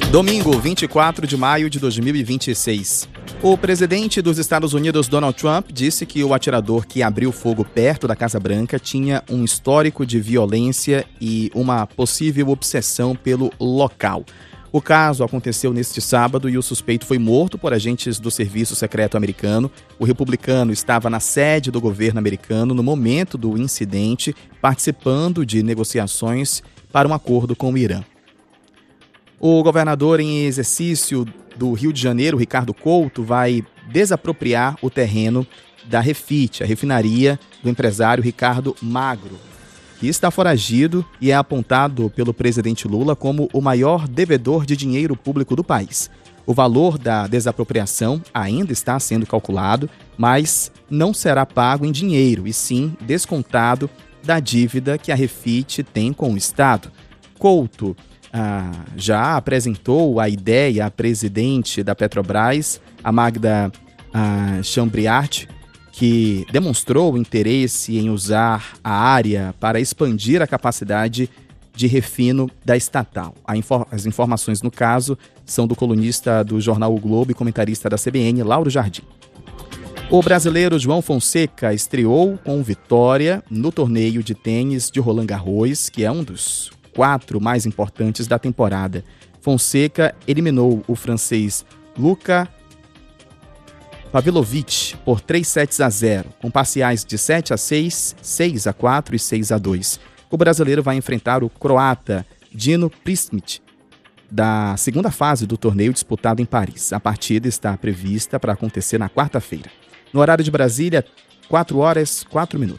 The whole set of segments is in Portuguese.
Domingo, 24 de maio de 2026. O presidente dos Estados Unidos, Donald Trump, disse que o atirador que abriu fogo perto da Casa Branca tinha um histórico de violência e uma possível obsessão pelo local. O caso aconteceu neste sábado e o suspeito foi morto por agentes do Serviço Secreto americano. O republicano estava na sede do governo americano no momento do incidente, participando de negociações para um acordo com o Irã. O governador em exercício do Rio de Janeiro, Ricardo Couto, vai desapropriar o terreno da Refit, a refinaria do empresário Ricardo Magro, que está foragido e é apontado pelo presidente Lula como o maior devedor de dinheiro público do país. O valor da desapropriação ainda está sendo calculado, mas não será pago em dinheiro, e sim descontado da dívida que a Refit tem com o Estado. Couto já apresentou a ideia à presidente da Petrobras, a Magda Chambriard, que demonstrou interesse em usar a área para expandir a capacidade de refino da estatal. As informações, no caso, são do colunista do jornal O Globo e comentarista da CBN, Lauro Jardim. O brasileiro João Fonseca estreou com vitória no torneio de tênis de Roland Garros, que é um dos 4 mais importantes da temporada. Fonseca eliminou o francês Luka Pavlovich por 3-0, com parciais de 7-6, 6-4 e 6-2. O brasileiro vai enfrentar o croata Dino Prismic da segunda fase do torneio disputado em Paris. A partida está prevista para acontecer na quarta-feira. No horário de Brasília, 4h04.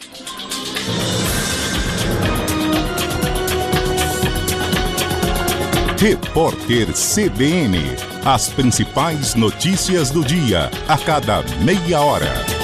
Repórter CBN. As principais notícias do dia, a cada meia hora.